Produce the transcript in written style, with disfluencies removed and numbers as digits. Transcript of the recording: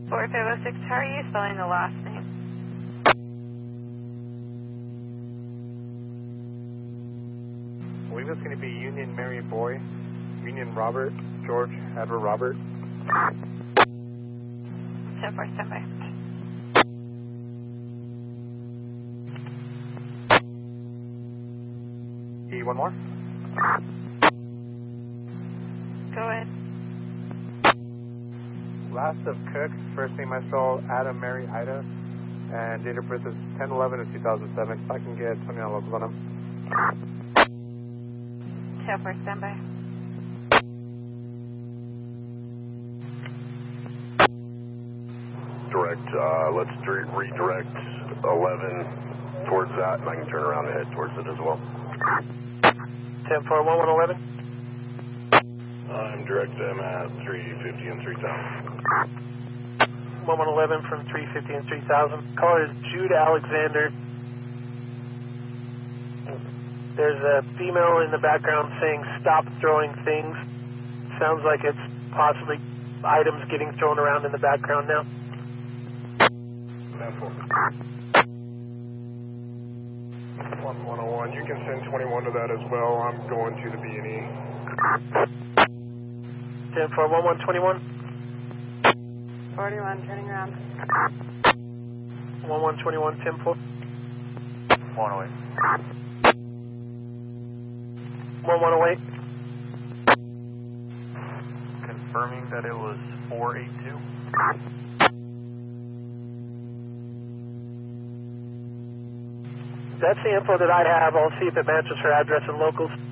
4506, how are you spelling the last name? I believe it's going to be Union Mary Boy, Union Robert, George Edward Robert. 10-4, standby. One more. Go ahead. Last of Cook, first name I spell Adam Mary Ida, and date of birth is 10/11 of 2007. If I can get 29 locals on him. 10-4, standby. Direct, let's redirect 11 towards that, and I can turn around and head towards it as well. 10-4, 1111. I'm direct them at 350 and 3000. 1111 from 350 and 3000. Caller is Jude Alexander. There's a female in the background saying stop throwing things. Sounds like it's possibly items getting thrown around in the background now. 101, you can send 21 to that as well. I'm going to the B&E. 10-4, 1121. 41, turning around. 1121, 10-4. 108. 1108. Confirming that it was 482. That's the info that I have. I'll see if it matches her address and locals.